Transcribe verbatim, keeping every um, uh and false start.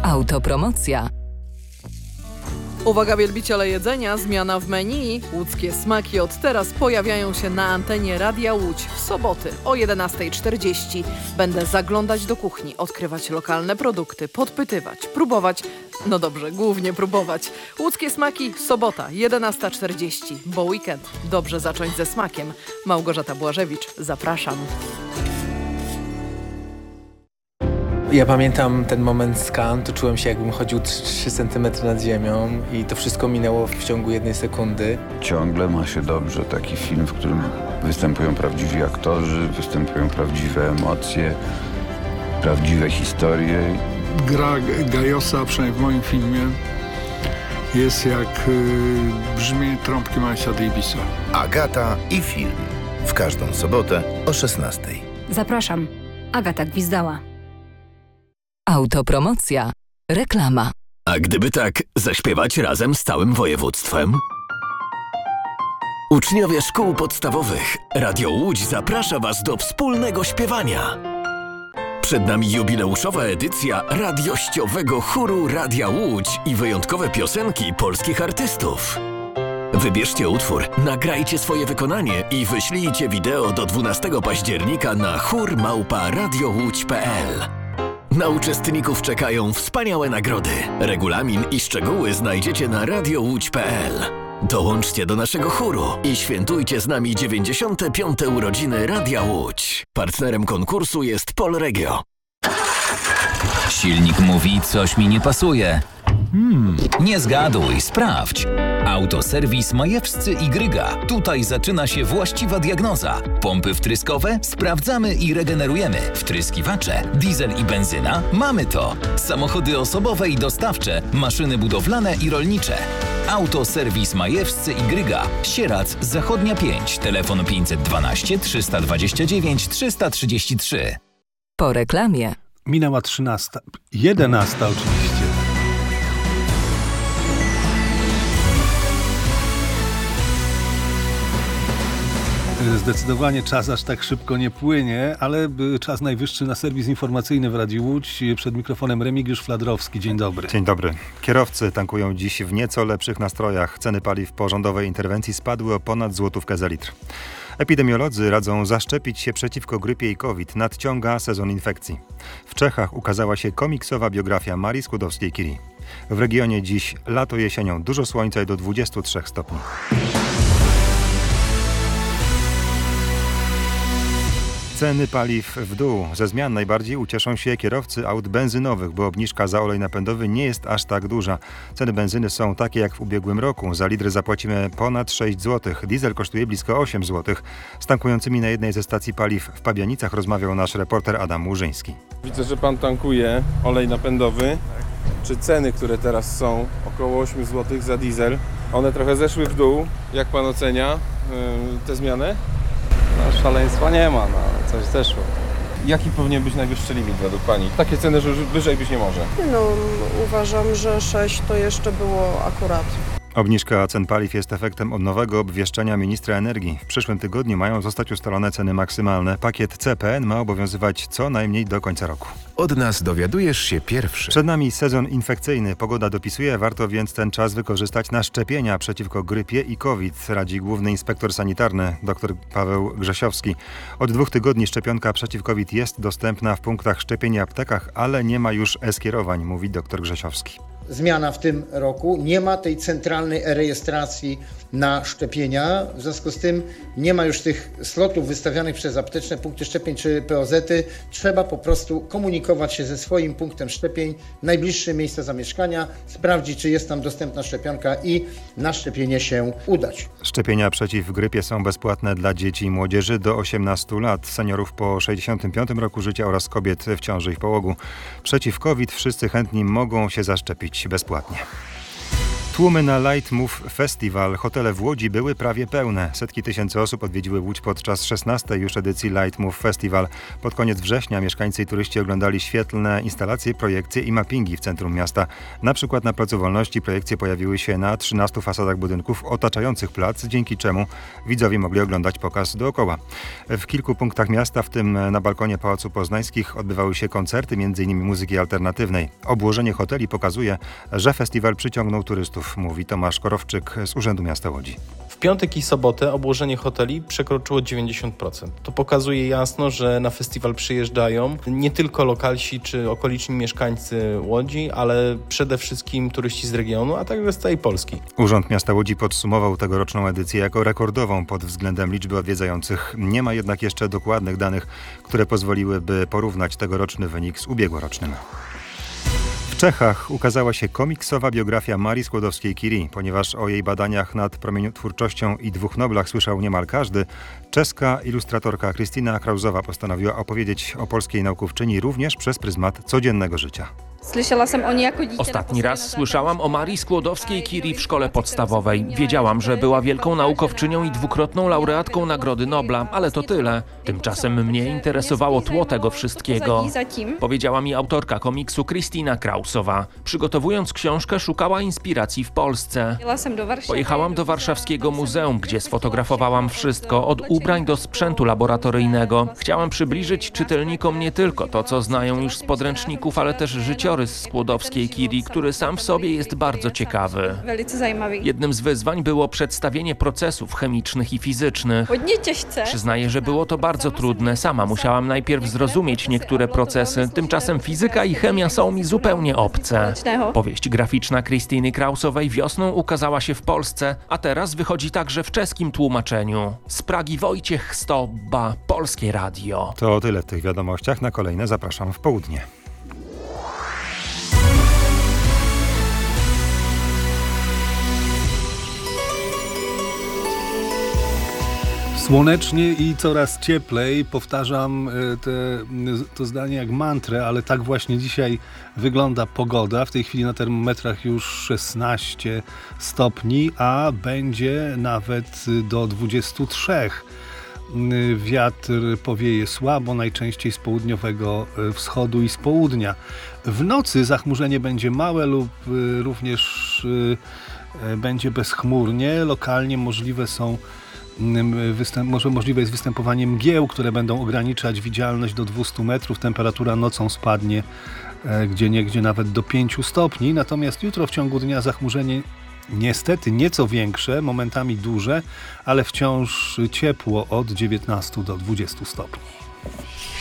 Autopromocja. Uwaga wielbiciele jedzenia, zmiana w menu. Łódzkie smaki od teraz pojawiają się na antenie Radia Łódź w soboty o jedenasta czterdzieści. Będę zaglądać do kuchni, odkrywać lokalne produkty, podpytywać, próbować. No dobrze, głównie próbować. Łódzkie smaki, sobota, jedenasta czterdzieści, bo weekend dobrze zacząć ze smakiem. Małgorzata Błażewicz, zapraszam. Ja pamiętam ten moment z Cannes, to czułem się, jakbym chodził trzy centymetry nad ziemią i to wszystko minęło w ciągu jednej sekundy. Ciągle ma się dobrze taki film, w którym występują prawdziwi aktorzy, występują prawdziwe emocje, prawdziwe historie. Gra Gajosa, przynajmniej w moim filmie, jest jak y, brzmienie trąbki Milesa Davisa. Agata i film. W każdą sobotę o szesnastej. Zapraszam. Agata Gwizdała. Autopromocja. Reklama. A gdyby tak zaśpiewać razem z całym województwem? Uczniowie szkół podstawowych, Radio Łódź zaprasza Was do wspólnego śpiewania. Przed nami jubileuszowa edycja radiościowego chóru Radia Łódź i wyjątkowe piosenki polskich artystów. Wybierzcie utwór, nagrajcie swoje wykonanie i wyślijcie wideo do dwunastego października na chór małpa radiołódź kropka p l. Na uczestników czekają wspaniałe nagrody. Regulamin i szczegóły znajdziecie na radiołódź kropka p l. Dołączcie do naszego chóru i świętujcie z nami dziewięćdziesiąte piąte urodziny Radia Łódź. Partnerem konkursu jest Polregio. Silnik mówi, coś mi nie pasuje. Hmm, nie zgaduj, sprawdź. Autoserwis Majewscy i Gryga. Tutaj zaczyna się właściwa diagnoza. Pompy wtryskowe sprawdzamy i regenerujemy. Wtryskiwacze, diesel i benzyna, mamy to. Samochody osobowe i dostawcze, maszyny budowlane i rolnicze. Autoserwis Majewscy i Gryga. Sierac, Zachodnia pięć. Telefon pięćset dwanaście trzysta dwadzieścia dziewięć trzysta trzydzieści trzy. Po reklamie. Minęła trzynasta. jedenasta oczywiście. Zdecydowanie czas aż tak szybko nie płynie, ale czas najwyższy na serwis informacyjny w Radiu Łódź. Przed mikrofonem Remigiusz Fladrowski. Dzień dobry. Dzień dobry. Kierowcy tankują dziś w nieco lepszych nastrojach. Ceny paliw po rządowej interwencji spadły o ponad złotówkę za litr. Epidemiolodzy radzą zaszczepić się przeciwko grypie i COVID. Nadciąga sezon infekcji. W Czechach ukazała się komiksowa biografia Marii Skłodowskiej-Curie. W regionie dziś lato jesienią, dużo słońca i do dwudziestu trzech stopni. Ceny paliw w dół. Ze zmian najbardziej ucieszą się kierowcy aut benzynowych, bo obniżka za olej napędowy nie jest aż tak duża. Ceny benzyny są takie jak w ubiegłym roku. Za litr zapłacimy ponad sześć złotych. Diesel kosztuje blisko osiem złotych. Z tankującymi na jednej ze stacji paliw w Pabianicach rozmawiał nasz reporter Adam Łużyński. Widzę, że pan tankuje olej napędowy. Czy ceny, które teraz są około osiem złotych za diesel, one trochę zeszły w dół? Jak pan ocenia yy, tę zmianę? No, szaleństwa nie ma, no, coś zeszło. Jaki powinien być najwyższy limit według pani? Takie ceny, że już wyżej być nie może. No, uważam, że sześć to jeszcze było akurat. Obniżka cen paliw jest efektem od nowego obwieszczenia ministra energii. W przyszłym tygodniu mają zostać ustalone ceny maksymalne. Pakiet C P N ma obowiązywać co najmniej do końca roku. Od nas dowiadujesz się pierwszy. Przed nami sezon infekcyjny. Pogoda dopisuje, warto więc ten czas wykorzystać na szczepienia przeciwko grypie i COVID, radzi główny inspektor sanitarny dr Paweł Grzesiowski. Od dwóch tygodni szczepionka przeciw COVID jest dostępna w punktach szczepień i aptekach, ale nie ma już e-skierowań, mówi dr Grzesiowski. Zmiana w tym roku. Nie ma tej centralnej e-rejestracji na szczepienia. W związku z tym nie ma już tych slotów wystawianych przez apteczne punkty szczepień czy P O Z-y. Trzeba po prostu komunikować się ze swoim punktem szczepień, najbliższe miejsce zamieszkania, sprawdzić, czy jest tam dostępna szczepionka i na szczepienie się udać. Szczepienia przeciw grypie są bezpłatne dla dzieci i młodzieży do osiemnastu lat, seniorów po sześćdziesiątym piątym roku życia oraz kobiet w ciąży i w połogu. Przeciw COVID wszyscy chętni mogą się zaszczepić bezpłatnie. Tłumy na Light Move Festival. Hotele w Łodzi były prawie pełne. Setki tysięcy osób odwiedziły Łódź podczas szesnastej już edycji Light Move Festival. Pod koniec września mieszkańcy i turyści oglądali świetlne instalacje, projekcje i mappingi w centrum miasta. Na przykład na Placu Wolności projekcje pojawiły się na trzynastu fasadach budynków otaczających plac, dzięki czemu widzowie mogli oglądać pokaz dookoła. W kilku punktach miasta, w tym na balkonie Pałacu Poznańskich, odbywały się koncerty, m.in. muzyki alternatywnej. Obłożenie hoteli pokazuje, że festiwal przyciągnął turystów, mówi Tomasz Korowczyk z Urzędu Miasta Łodzi. W piątek i sobotę obłożenie hoteli przekroczyło dziewięćdziesiąt procent. To pokazuje jasno, że na festiwal przyjeżdżają nie tylko lokalsi czy okoliczni mieszkańcy Łodzi, ale przede wszystkim turyści z regionu, a także z całej Polski. Urząd Miasta Łodzi podsumował tegoroczną edycję jako rekordową pod względem liczby odwiedzających. Nie ma jednak jeszcze dokładnych danych, które pozwoliłyby porównać tegoroczny wynik z ubiegłorocznym. W Czechach ukazała się komiksowa biografia Marii Skłodowskiej-Curie. Ponieważ o jej badaniach nad promieniotwórczością i dwóch Noblach słyszał niemal każdy, czeska ilustratorka Krystyna Krausowa postanowiła opowiedzieć o polskiej naukowczyni również przez pryzmat codziennego życia. Ostatni raz słyszałam o Marii Skłodowskiej-Curie w szkole podstawowej. Wiedziałam, że była wielką naukowczynią i dwukrotną laureatką Nagrody Nobla, ale to tyle. Tymczasem mnie interesowało tło tego wszystkiego. Powiedziała mi autorka komiksu Krystyna Krausowa. Przygotowując książkę, szukała inspiracji w Polsce. Pojechałam do warszawskiego muzeum, gdzie sfotografowałam wszystko, od ubrań do sprzętu laboratoryjnego. Chciałam przybliżyć czytelnikom nie tylko to, co znają już z podręczników, ale też życiorys Skłodowskiej-Curie, który sam w sobie jest bardzo ciekawy. Jednym z wyzwań było przedstawienie procesów chemicznych i fizycznych. Przyznaję, że było to bardzo trudne. Sama musiałam najpierw zrozumieć niektóre procesy, tymczasem fizyka i chemia są mi zupełnie obce. Powieść graficzna Krystyny Krausowej wiosną ukazała się w Polsce, a teraz wychodzi także w czeskim tłumaczeniu. Z Pragi Wojciech Stobba, Polskie Radio. To tyle w tych wiadomościach. Na kolejne zapraszam w południe. Słonecznie i coraz cieplej. Powtarzam te, to zdanie jak mantrę, ale tak właśnie dzisiaj wygląda pogoda. W tej chwili na termometrach już szesnaście stopni, a będzie nawet do dwudziestu trzech. Wiatr powieje słabo, najczęściej z południowego wschodu i z południa. W nocy zachmurzenie będzie małe lub również będzie bezchmurnie. Lokalnie możliwe są Występ, może możliwe jest występowanie mgieł, które będą ograniczać widzialność do dwustu metrów. Temperatura nocą spadnie e, gdzieniegdzie nawet do pięciu stopni. Natomiast jutro w ciągu dnia zachmurzenie niestety nieco większe, momentami duże, ale wciąż ciepło od dziewiętnastu do dwudziestu stopni.